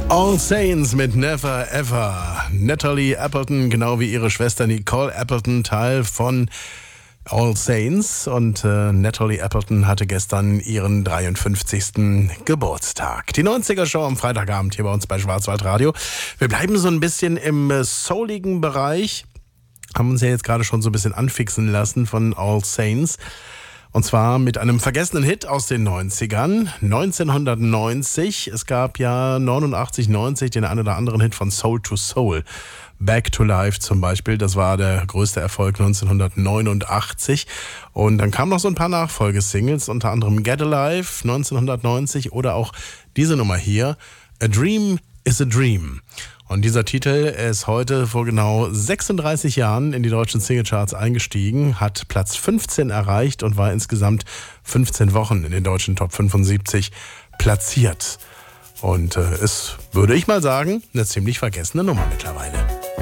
All Saints mit Never Ever. Natalie Appleton, genau wie ihre Schwester Nicole Appleton, Teil von All Saints. Und Natalie Appleton hatte gestern ihren 53. Geburtstag. Die 90er-Show am Freitagabend hier bei uns bei Schwarzwaldradio. Wir bleiben so ein bisschen im souligen Bereich. Haben uns ja jetzt gerade schon so ein bisschen anfixen lassen von All Saints. Und zwar mit einem vergessenen Hit aus den 90ern, 1990. Es gab ja 89, 90 den einen oder anderen Hit von Soul II Soul. Back to Life zum Beispiel, das war der größte Erfolg 1989. Und dann kamen noch so ein paar Nachfolgesingles, unter anderem Get Alive 1990 oder auch diese Nummer hier, A Dream is a Dream. Und dieser Titel ist heute vor genau 36 Jahren in die deutschen Singlecharts eingestiegen, hat Platz 15 erreicht und war insgesamt 15 Wochen in den deutschen Top 75 platziert. Und ist, würde ich mal sagen, eine ziemlich vergessene Nummer mittlerweile.